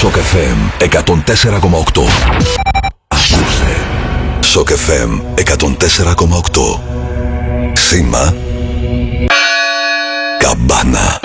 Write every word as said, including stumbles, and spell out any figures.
Σοκ εφ εμ εκατόν τέσσερα κόμμα οκτώ. Ακούστε. Σοκ εφ εμ εκατόν τέσσερα κόμμα οκτώ. Σήμα Καμπάνα.